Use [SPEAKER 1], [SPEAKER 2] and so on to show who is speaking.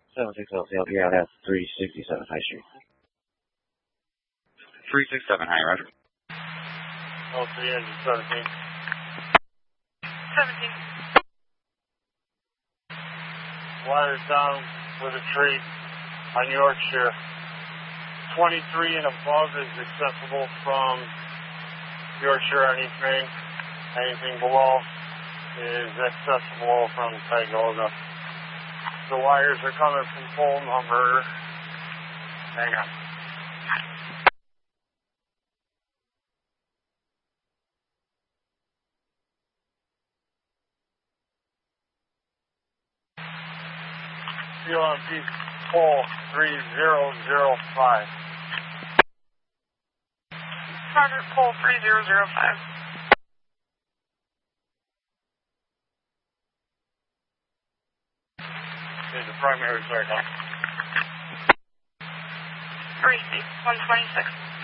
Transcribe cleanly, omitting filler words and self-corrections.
[SPEAKER 1] 760 ELF 367 High Street.
[SPEAKER 2] 367 High, roger.
[SPEAKER 3] Oh, 317.
[SPEAKER 4] 17.
[SPEAKER 3] Wires down with a tree on Yorkshire. 23 and above is accessible from Yorkshire on East Main. Anything below is accessible from Tioga. The wires are coming from pole number. Hang on. CLMP pole 3005.
[SPEAKER 4] Roger, pole 3005.
[SPEAKER 3] Is the primary circle.
[SPEAKER 4] 3C, 126.